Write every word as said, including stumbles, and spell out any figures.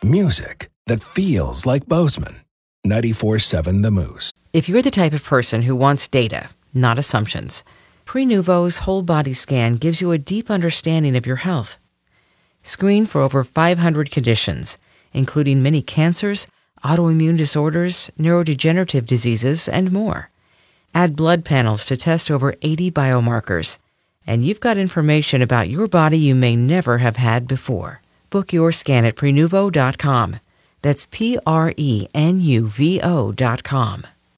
Music that feels like Bozeman. ninety-four point seven The Moose. If you're the type of person who wants data, not assumptions, Prenuvo's whole body scan gives you a deep understanding of your health. Screen for over five hundred conditions, including many cancers, autoimmune disorders, neurodegenerative diseases, and more. Add blood panels to test over eighty biomarkers, and you've got information about your body you may never have had before. Book your scan at Prenuvo dot com. That's P R E N U V O dot com.